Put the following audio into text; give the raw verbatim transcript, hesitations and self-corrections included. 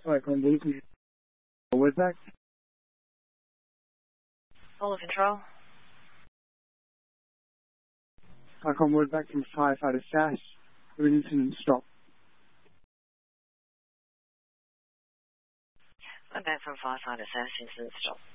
Cyclone Wilson. Word back. All control. Cyclone word back from Firefighter Sass. Incident stop. Word back from Firefighter Sass, incident stop.